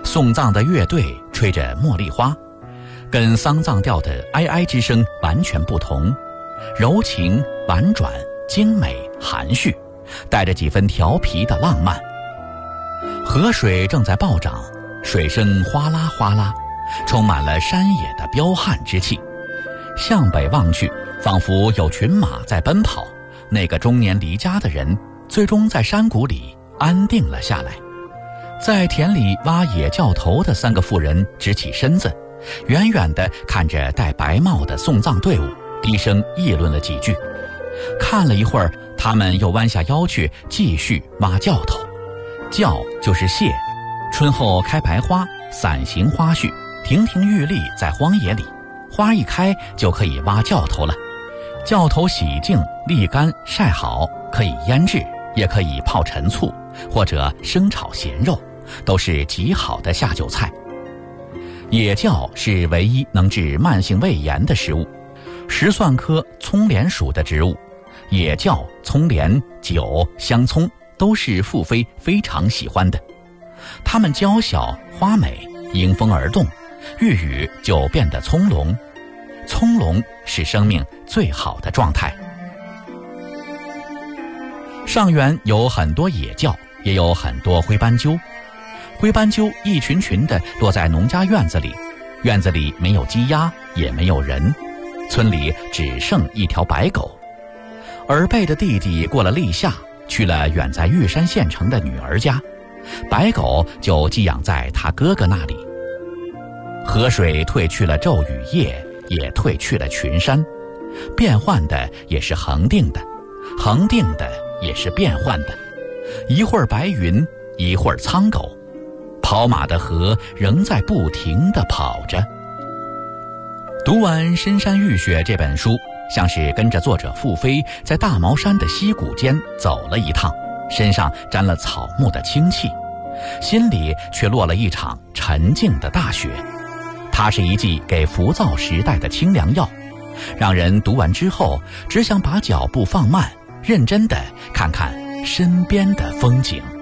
送葬的乐队吹着茉莉花，跟丧葬调的哀哀之声完全不同，柔情婉转，精美含蓄，带着几分调皮的浪漫。河水正在暴涨，水声哗啦哗啦，充满了山野的彪悍之气。向北望去，仿佛有群马在奔跑。那个中年离家的人最终在山谷里安定了下来。在田里挖野教头的3个妇人直起身子，远远地看着戴白帽的送葬队伍，低声议论了几句。看了一会儿，他们又弯下腰去继续挖教头。教就是谢，春后开白花，伞形花序，亭亭玉立在荒野里，花一开就可以挖教头了。教头洗净沥干晒好，可以腌制，也可以泡陈醋，或者生炒咸肉，都是极好的下酒菜。野教是唯一能治慢性胃炎的食物，石蒜科葱莲属的植物。野教、葱莲、酒、香葱都是妇妃非常喜欢的。它们娇小花美，迎风而动，遇雨就变得葱茏。葱茏是生命最好的状态。上元有很多野教，也有很多灰斑鸠。灰斑鸠一群群地落在农家院子里，院子里没有鸡鸭，也没有人，村里只剩一条白狗。尔贝的弟弟过了立夏，去了远在玉山县城的女儿家，白狗就寄养在他哥哥那里。河水退去了骤雨夜，也退去了群山，变幻的也是恒定的，恒定的也是变幻的。一会儿白云，一会儿苍狗，跑马的河仍在不停地跑着。读完《深山浴雪》这本书，像是跟着作者傅飞在大毛山的溪谷间走了一趟，身上沾了草木的清气，心里却落了一场沉静的大雪。它是一剂给浮躁时代的清凉药，让人读完之后只想把脚步放慢，认真地看看身边的风景。